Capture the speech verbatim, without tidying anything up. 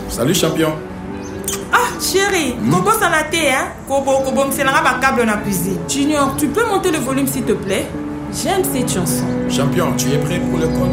Salut champion. Ah chérie, mm. Kobo s'en a été, hein? Kobo, Kobo, c'est là ma câble dans la cuisine. Junior, tu peux monter le volume s'il te plaît? J'aime cette chanson. Champion, tu es prêt pour le code?